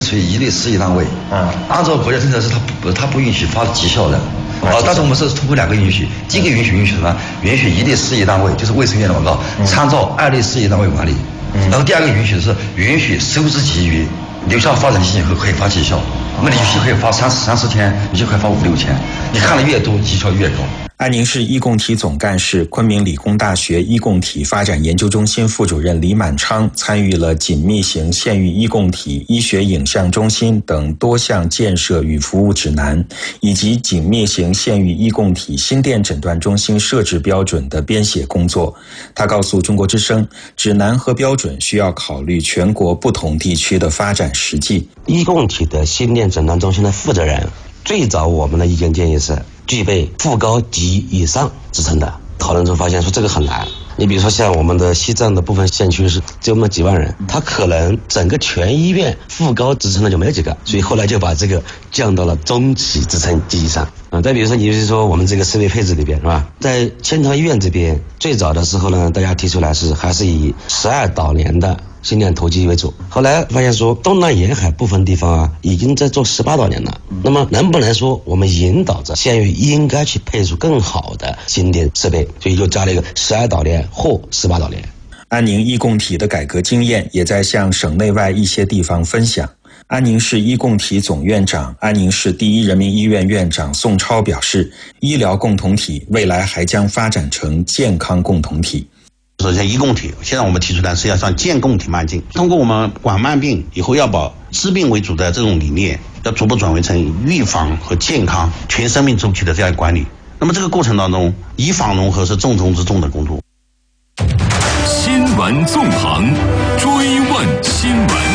属于一类事业单位。按照国家政策是它不允许发绩效的。但是我们是通过2个允许，第一个允许什么？允许一类事业单位，就是卫生院的广告，参照2类事业单位管理。然后第2个允许是允许收支结余，留下发展基金后可以发绩效。我们有些可以发30天，有些可以发5、6天，你看的越多，绩效越高。 安宁市医共体总干事、昆明理工大学医共体发展研究中心副主任李满昌参与了紧密型县域医共体医学影像中心等多项建设与服务指南，以及紧密型县域医共体心电诊断中心设置标准的编写工作。他告诉中国之声，指南和标准需要考虑全国不同地区的发展实际。 医共体的心电诊断中心的负责人，最早我们的意见建议是具备副高级以上职称的。讨论中发现说这个很难，你比如说像我们的西藏的部分县区是只有那么几万人，他可能整个全医院副高职称的就没有几个，所以后来就把这个降到了中级职称及以上。再比如说你就是说我们这个设备配置里边是吧，在千条医院这边最早的时候呢，大家提出来还是以12导联的心电投机为主，后来发现说东南沿海部分地方已经在做18导联了，那么能不能说我们引导着县域应该去配出更好的心电设备，所以就加了一个12导联或18导联。 安宁医共体的改革经验也在向省内外一些地方分享。安宁市医共体总院长、安宁市第一人民医院院长宋超表示，医疗共同体未来还将发展成健康共同体。 首先医共体现在我们提出来是要向健共体迈进，通过我们管慢病以后要把治病为主的这种理念，要逐步转为成预防和健康全生命周期的这样管理。那么这个过程当中，医防融合是重中之重的工作。 新闻纵横，追问新闻。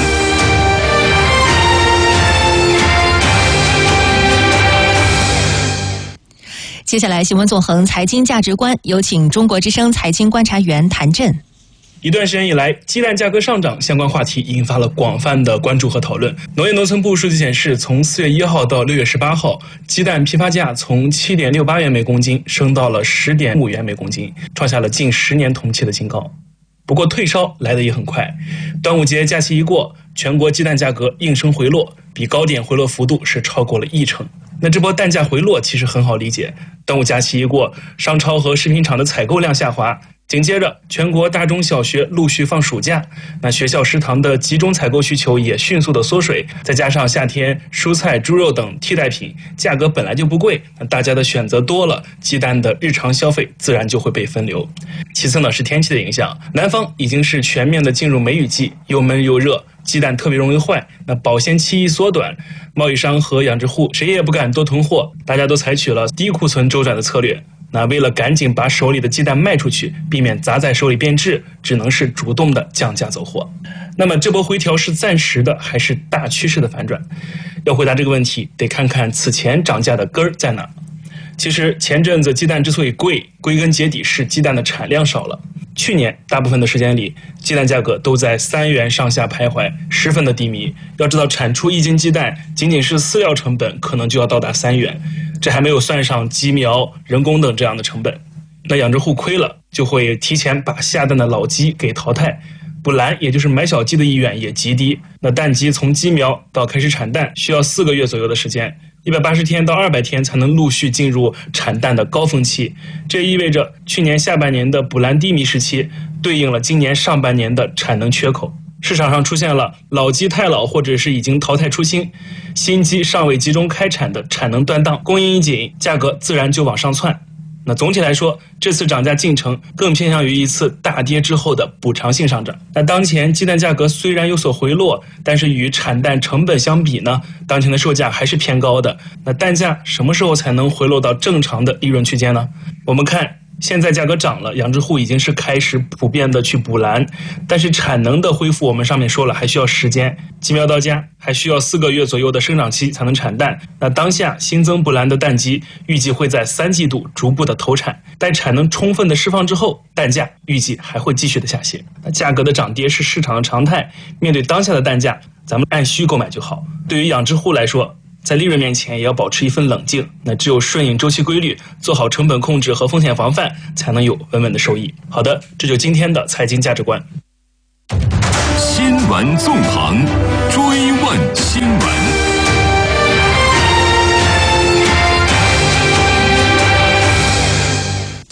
接下来新闻纵横财经价值观，有请中国之声财经观察员谭震。 一段时间以来，鸡蛋价格上涨相关话题引发了广泛的关注和讨论。农业农村部数据显示，从4月1号到6月18号，鸡蛋批发价从7.68元每公斤升到了10.5元每公斤，创下了近10年同期的新高。不过退烧来得也很快，端午节假期一过，全国鸡蛋价格应声回落，比高点回落幅度是超过了1成。那这波蛋价回落其实很好理解，端午假期一过，商超和食品厂的采购量下滑，紧接着全国大中小学陆续放暑假，那学校食堂的集中采购需求也迅速的缩水，再加上夏天蔬菜、猪肉等替代品价格本来就不贵，那大家的选择多了，鸡蛋的日常消费自然就会被分流。其次呢是天气的影响，南方已经是全面的进入梅雨季，又闷又热，鸡蛋特别容易坏，那保鲜期一缩短，贸易商和养殖户谁也不敢多囤货，大家都采取了低库存周转的策略。那为了赶紧把手里的鸡蛋卖出去，避免砸在手里变质，只能是主动的降价走货。那么这波回调是暂时的还是大趋势的反转？要回答这个问题，得看看此前涨价的根儿在哪。其实前阵子鸡蛋之所以贵，归根结底是鸡蛋的产量少了。去年大部分的时间里，鸡蛋价格都在3元上下徘徊，十分的低迷。要知道产出1斤鸡蛋，仅仅是饲料成本可能就要到达3元，这还没有算上鸡苗、人工等这样的成本。那养殖户亏了，就会提前把下蛋的老鸡给淘汰，补栏也就是买小鸡的意愿也极低。那蛋鸡从鸡苗到开始产蛋需要4个月左右的时间，180天到200天才能陆续进入产蛋的高峰期。这意味着去年下半年的补栏低迷时期，对应了今年上半年的产能缺口。市场上出现了老鸡太老或者是已经淘汰出新鸡尚未集中开产的产能断档，供应一紧，价格自然就往上窜。那总体来说，这次涨价进程更偏向于一次大跌之后的补偿性上涨。那当前鸡蛋价格虽然有所回落，但是与产蛋成本相比呢，当前的售价还是偏高的。那蛋价什么时候才能回落到正常的利润区间呢？我们看现在价格涨了，养殖户已经是开始普遍的去补栏，但是产能的恢复我们上面说了还需要时间，鸡苗到家还需要4个月左右的生长期才能产蛋。那当下新增补栏的蛋鸡预计会在3季度逐步的投产，待产能充分的释放之后，蛋价预计还会继续的下行。那价格的涨跌是市场的常态，面对当下的蛋价，咱们按需购买就好。对于养殖户来说，在利润面前也要保持一份冷静，那只有顺应周期规律，做好成本控制和风险防范，才能有稳稳的收益。好的，这就今天的财经价值观。 新闻纵横，追问新闻。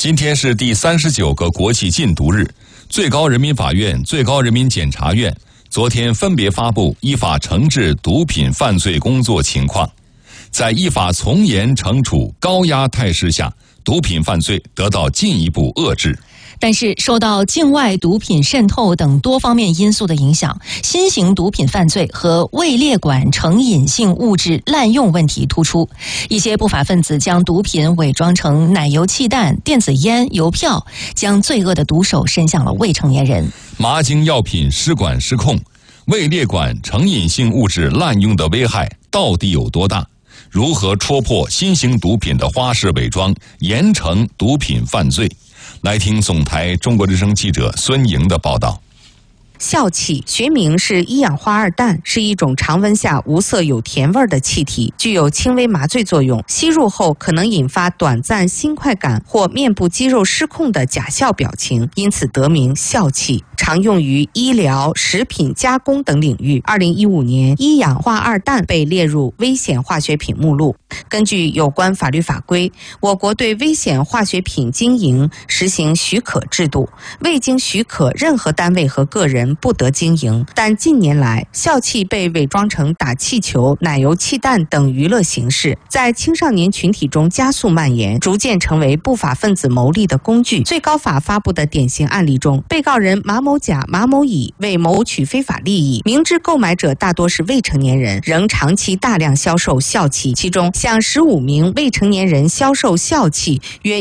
今天是第39个国际禁毒日，最高人民法院、最高人民检察院昨天分别发布依法惩治毒品犯罪工作情况。在依法从严惩处高压态势下，毒品犯罪得到进一步遏制。 但是受到境外毒品渗透等多方面因素的影响，新型毒品犯罪和未列管成瘾性物质滥用问题突出。一些不法分子将毒品伪装成奶油气弹、电子烟、邮票，将罪恶的毒手伸向了未成年人。 麻精药品失管失控，未列管成瘾性物质滥用的危害到底有多大？如何戳破新型毒品的花式伪装，严惩毒品犯罪？来听总台中国之声记者孙莹的报道。 笑气学名是一氧化二氮，是一种常温下无色有甜味的气体，具有轻微麻醉作用，吸入后可能引发短暂心快感或面部肌肉失控的假笑表情，因此得名笑气，常用于医疗、食品加工等领域。2015年，一氧化二氮被列入危险化学品目录。根据有关法律法规，我国对危险化学品经营实行许可制度，未经许可，任何单位和个人不得经营。但近年来，笑气被伪装成打气球、奶油气弹等娱乐形式，在青少年群体中加速蔓延，逐渐成为不法分子牟利的工具。最高法发布的典型案例中，被告人马某甲、马某乙为谋取非法利益，明知购买者大多是未成年人，仍长期大量销售笑气，其中向15名未成年人销售笑气约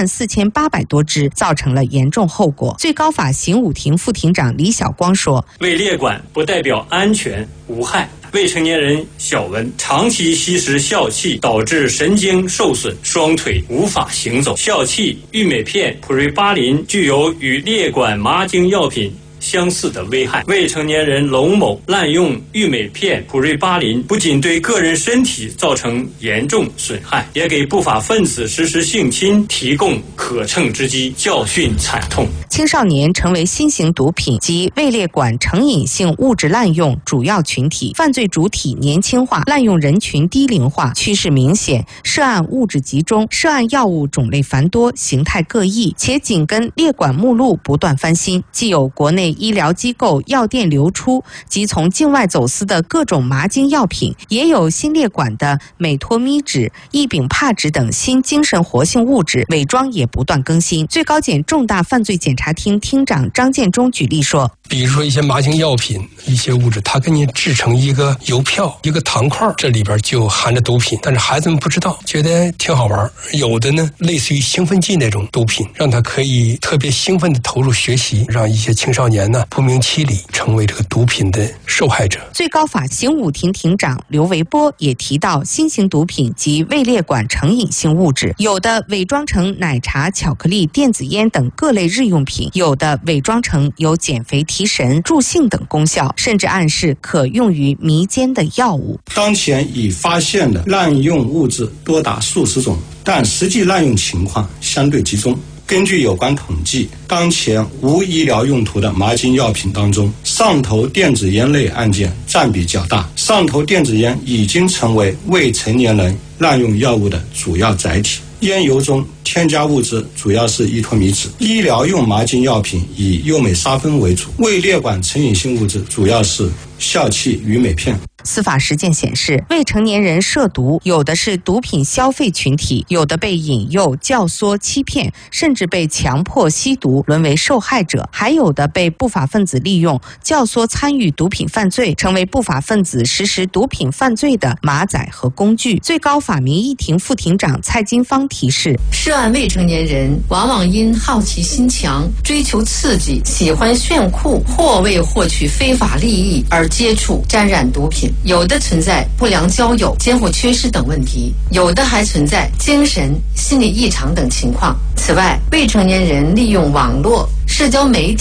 14800多支，造成了严重后果。最高法刑5庭副庭长李晓光说： 未列管不代表安全无害。未成年人小文长期吸食笑气，导致神经受损，双腿无法行走。笑气、郁美片、普瑞巴林具有与列管麻精药品相似的危害。未成年人龙某滥用郁美片、普瑞巴林，不仅对个人身体造成严重损害，也给不法分子实施性侵提供可乘之机，教训惨痛。 青少年成为新型毒品及未列管成瘾性物质滥用主要群体，犯罪主体年轻化，滥用人群低龄化，趋势明显，涉案物质集中，涉案药物种类繁多，形态各异，且紧跟列管目录不断翻新，既有国内医疗机构药店流出及从境外走私的各种麻精药品，也有新列管的美托咪酯、异丙帕酯等新精神活性物质，伪装也不断更新。最高检重大犯罪检察厅厅长张建忠举例说， 比如说一些麻精药品，一些物质它给你制成一个邮票、一个糖块，这里边就含着毒品，但是孩子们不知道，觉得挺好玩。有的呢类似于兴奋剂那种毒品，让他可以特别兴奋地投入学习，让一些青少年呢不明其里成为这个毒品的受害者。 最高法刑5庭庭长刘维波也提到，新型毒品及未列管成瘾性物质，有的伪装成奶茶、巧克力、电子烟等各类日用品，有的伪装成有减肥、提神、助兴等功效，甚至暗示可用于迷奸的药物。 当前已发现的滥用物质多达数十种，但实际滥用情况相对集中。根据有关统计，当前无医疗用途的麻精药品当中，上头电子烟类案件占比较大。上头电子烟已经成为未成年人滥用药物的主要载体。烟油中添加物质主要是依托咪酯，医疗用麻精药品以右美沙芬为主，未列管成瘾性物质主要是笑气、郁美片。 司法实践显示，未成年人涉毒，有的是毒品消费群体，有的被引诱、教唆、欺骗，甚至被强迫吸毒，沦为受害者，还有的被不法分子利用、教唆参与毒品犯罪，成为不法分子实施毒品犯罪的马仔和工具。最高法民一庭副庭长蔡金芳提示， 涉案未成年人往往因好奇心强、追求刺激、喜欢炫酷，或为获取非法利益而接触、沾染毒品。有的存在不良交友、监护缺失等问题，有的还存在精神、心理异常等情况。此外，未成年人利用网络、社交媒体、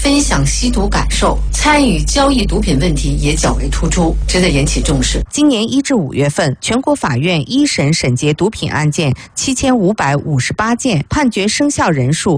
分享吸毒感受，参与交易毒品问题也较为突出，值得引起重视。 今年1至5月份，全国法院一审审结毒品案件7558件，判决生效人数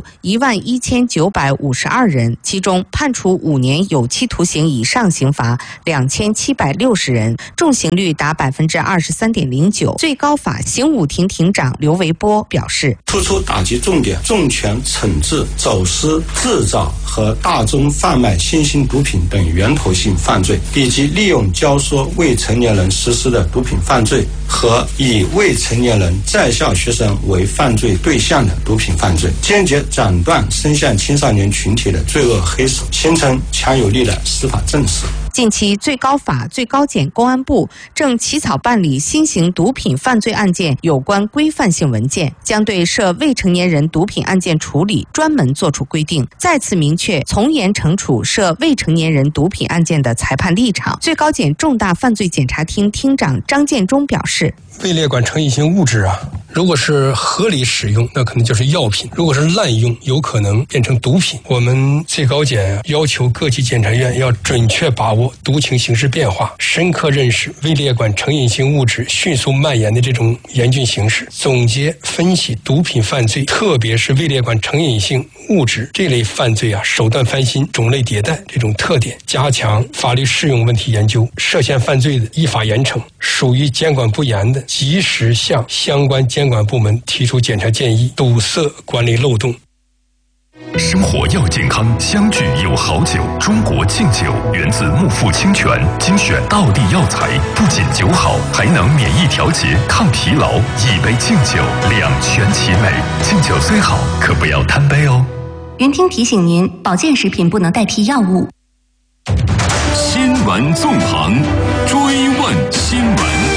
11952人，其中判处5年有期徒刑以上刑罚2760人，重刑率达23.09%。最高法刑务庭庭长刘维波表示， 突出打击重点，重拳惩治走私、制造和大宗贩卖新型毒品等源头性犯罪，以及利用教唆未成年人实施的毒品犯罪和以未成年人在校学生为犯罪对象的毒品犯罪，坚决斩断深陷青少年群体的罪恶黑手，形成强有力的司法正势。 近期，最高法、最高检、公安部正起草办理新型毒品犯罪案件有关规范性文件，将对涉未成年人毒品案件处理专门作出规定，再次明确从严惩处涉未成年人毒品案件的裁判立场。最高检重大犯罪检察厅厅长张建忠表示， 位列管成瘾性物质啊，如果是合理使用，那可能就是药品；如果是滥用，有可能变成毒品。我们最高检要求各级检察院要准确把握毒情形势变化，深刻认识位列管成瘾性物质迅速蔓延的这种严峻形势，总结分析毒品犯罪，特别是位列管成瘾性物质这类犯罪啊，手段翻新、种类迭代这种特点，加强法律适用问题研究，涉嫌犯罪的依法严惩，属于监管不严的，及时向相关监管部门提出检查建议，堵塞管理漏洞。 生活要健康，相聚有好酒。中国劲酒源自木富清泉，精选道地药材，不仅酒好，还能免疫调节、抗疲劳。一杯劲酒，两全其美。劲酒虽好，可不要贪杯哦。 云听提醒您，保健食品不能代替药物。 新闻纵横，追问新闻。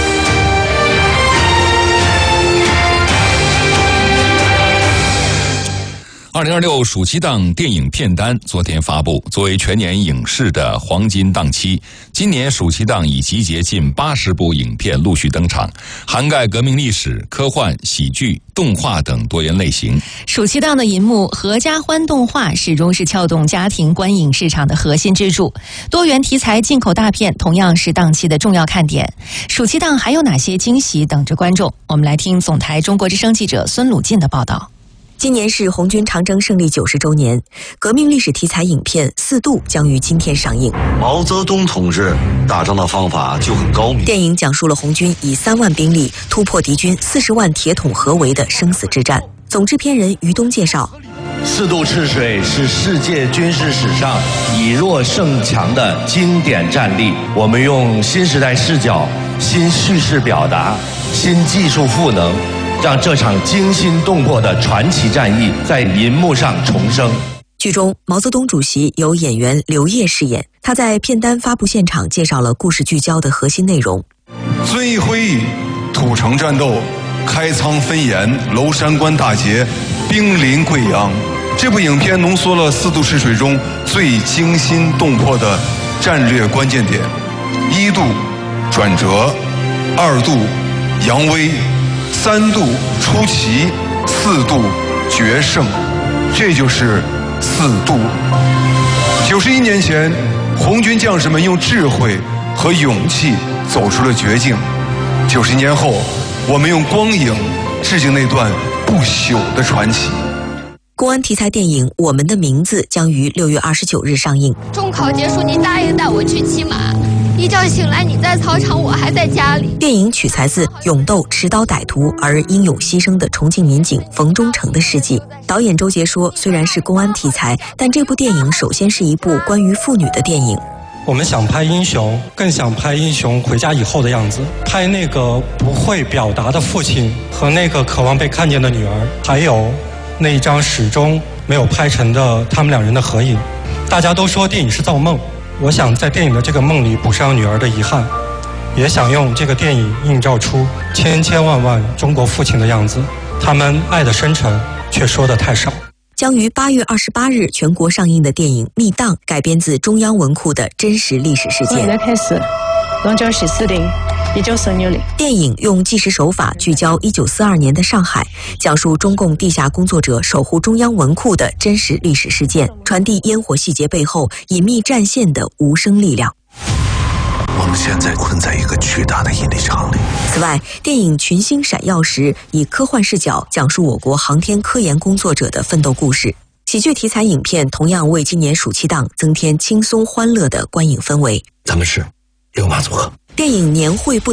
2026暑期档电影片单昨天发布，作为全年影视的黄金档期，今年暑期档已集结近80部影片陆续登场，涵盖革命历史、科幻、喜剧、动画等多元类型。 暑期档的银幕合家欢动画始终是撬动家庭观影市场的核心支柱，多元题材进口大片同样是档期的重要看点。暑期档还有哪些惊喜等着观众？我们来听总台中国之声记者孙鲁进的报道。 今年是红军长征胜利90周年，革命历史题材影片《4渡》将于今天上映。 毛泽东同志打仗的方法就很高明。 电影讲述了红军以3万兵力突破敌军40万铁桶合围的生死之战。总制片人于东介绍 ，4渡赤水是世界军事史上以弱胜强的经典战例。我们用新时代视角、新叙事表达、新技术赋能，让这场惊心动魄的传奇战役在银幕上重生。 剧中，毛泽东主席由演员刘烨饰演，他在片单发布现场介绍了故事聚焦的核心内容。 遵义会议、土城战斗、开仓分盐、娄山关大捷、兵临贵阳。这部影片浓缩了4渡赤水中最惊心动魄的战略关键点：1渡转折，2渡扬威，3渡出奇，4渡决胜，这就是4渡。91年前，红军将士们用智慧和勇气走出了绝境。90年后，我们用光影致敬那段不朽的传奇。 公安题材电影《我们的名字》将于6月29日上映。 中考结束，你答应带我去骑马。一觉醒来，你在操场，我还在家里。 电影取材自勇斗持刀歹徒而英勇牺牲的重庆民警冯忠诚的事迹。导演周杰说，虽然是公安题材，但这部电影首先是一部关于妇女的电影。 我们想拍英雄，更想拍英雄回家以后的样子，拍那个不会表达的父亲和那个渴望被看见的女儿，还有那一张始终没有拍成的他们2人的合影。大家都说电影是造梦，我想在电影的这个梦里补上女儿的遗憾，也想用这个电影映照出千千万万中国父亲的样子，他们爱的深沉却说的太少。 将于8月28日全国上映的电影《密档》改编自中央文库的真实历史事件。 现在开始，龙江西司令电影用纪实手法聚焦1942年的上海，讲述中共地下工作者守护中央文库的真实历史事件，传递烟火细节背后隐秘战线的无声力量。 我们现在困在一个巨大的引力场里。 此外，电影《群星闪耀时》以科幻视角讲述我国航天科研工作者的奋斗故事。喜剧题材影片同样为今年暑期档增添轻松欢乐的观影氛围。 咱们是六马组合。 电影年会不